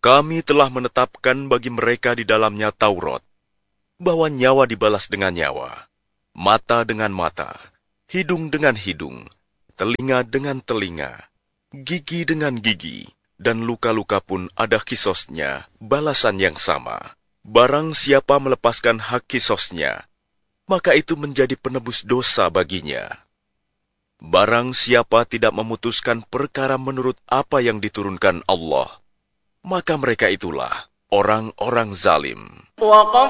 Kami telah menetapkan bagi mereka di dalamnya Taurat, bahwa nyawa dibalas dengan nyawa, mata dengan mata, hidung dengan hidung, telinga dengan telinga, gigi dengan gigi, dan luka-luka pun ada kisosnya, balasan yang sama. Barang siapa melepaskan hak kisosnya, maka itu menjadi penebus dosa baginya. Barang siapa tidak memutuskan perkara menurut apa yang diturunkan Allah, maka mereka itulah orang-orang zalim.